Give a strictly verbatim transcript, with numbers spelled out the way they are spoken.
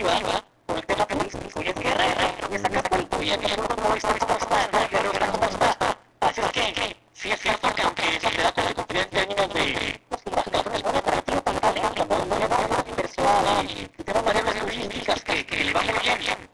conflictiva por el tema que me dice, es guerra, y esa casa cultura que no está expuesta, no hay guerra, guerra como está. Así es que, sí es cierto que aunque se te da con en términos de inversión y tenemos variables logísticas que, que le va muy bien.